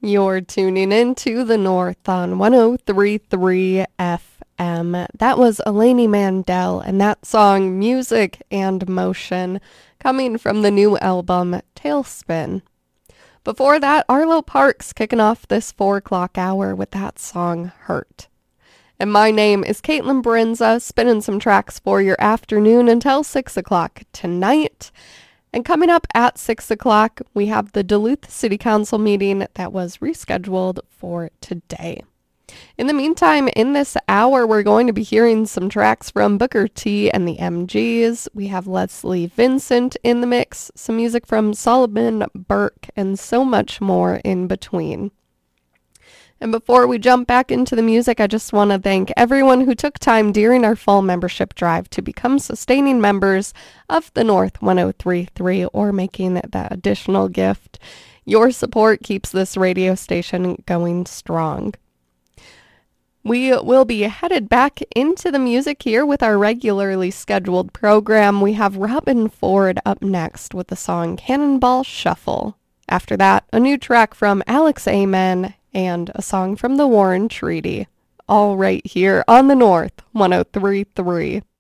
You're tuning in to the North on 103.3 FM. That was Eleni Mandel and that song Music and Motion coming from the new album Tailspin. Before that, Arlo Parks kicking off this 4 o'clock hour with that song Hurt. And my name is Caitlin Brinza, spinning some tracks for your afternoon until 6 o'clock tonight. And coming up at 6 o'clock, we have the Duluth City Council meeting that was rescheduled for today. In the meantime, in this hour, we're going to be hearing some tracks from Booker T and the MGs. We have Leslie Vincent in the mix, some music from Solomon Burke, and so much more in between. And before we jump back into the music, I just want to thank everyone who took time during our fall membership drive to become sustaining members of the North 103.3 or making that additional gift. Your support keeps this radio station going strong. We will be headed back into the music here with our regularly scheduled program. We have Robin Ford up next with the song Cannonball Shuffle. After that, a new track from Alex Amen and a song from the Warren Treaty. All right here on the North 103.3.